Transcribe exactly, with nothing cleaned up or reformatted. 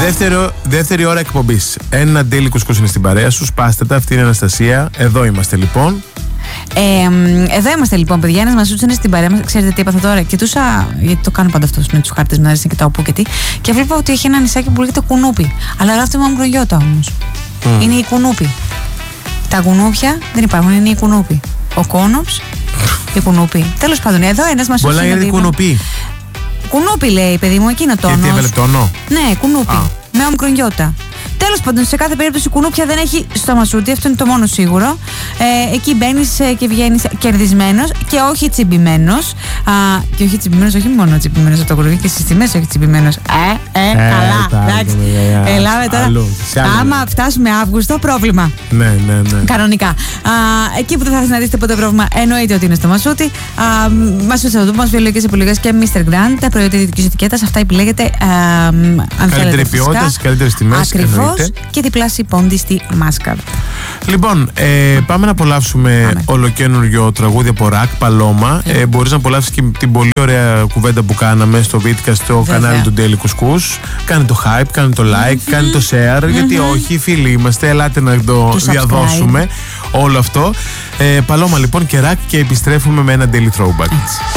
Δεύτερη, δεύτερη ώρα εκπομπής. Ένα daily κουσκούς είναι στην παρέα σου. Σπάστε τα, αυτή είναι η Αναστασία. Εδώ είμαστε λοιπόν. Ε, εδώ είμαστε λοιπόν, παιδιά. Ένας Μασούτς είναι στην παρέα μας. Ξέρετε τι έπαθα τώρα? Κοιτούσα, γιατί το κάνω πάντα αυτό με τους χάρτες, να αρέσει και τα όπου και τι. Και βλέπω ότι έχει ένα νησάκι που λέγεται Κουνούπι. Αλλά γράφεται με Μικρογιώτα όμως. Mm. Είναι η Κουνούπι. Τα κουνούπια δεν υπάρχουν, είναι η Κουνούπι. Ο Κόνοψ, η Κουνούπι. Τέλος πάντων, εδώ ένας Μασούτς. Μπορεί να είναι Κουνούπι. Κουνούπι λέει, παιδί μου, εκείνο τόνος. Γιατί έβαλε τόνο. Ναι, Κουνούπι. Ah. Με Μικρογιώτα. Τέλος πάντων, σε κάθε περίπτωση κουνούπια δεν έχει στο Μασούτι, αυτό είναι το μόνο σίγουρο. Ε, εκεί μπαίνεις και βγαίνεις κερδισμένος και όχι τσιμπημένος. Α, και όχι τσιμπημένος, όχι μόνο τσιμπημένος από το κουρβί, και στις τιμές όχι τσιμπημένος. Ε, ε, ε καλά, εντάξει. Ελάμε τώρα. Αλλού, άμα φτάσουμε Αύγουστο, πρόβλημα. Ναι, ναι, ναι. Κανονικά. Α, εκεί που δεν θα συναντήσετε ποτέ πρόβλημα, εννοείται ότι είναι στο Μασούτι. Μασούτι θα το πούμε, βιολογικές επιλογές και μίστερ Grand, τα προϊόντα ιδιωτικής ετικέτας, αυτά επιλέγετε. Καλύτερη ποιότητα, καλύτερες τιμές. Ακριβώς. Και διπλάσι πόντι στη Μάσκαρ. Λοιπόν, ε, πάμε να απολαύσουμε πάμε. Ολοκένουργιο τραγούδι από Ρακ, Παλώμα. Ε, μπορείς να απολαύσεις και την πολύ ωραία κουβέντα που κάναμε στο βίντεο στο Βέβαια. κανάλι του Daily Κουσκούς. Κάνε το hype, κάνε το like, mm-hmm. κάνε το share. Mm-hmm. Γιατί όχι, φίλοι είμαστε, ελάτε να το, το διαδώσουμε όλο αυτό. Ε, Παλώμα λοιπόν και Ρακ, και επιστρέφουμε με ένα Daily Throwback. Έτσι.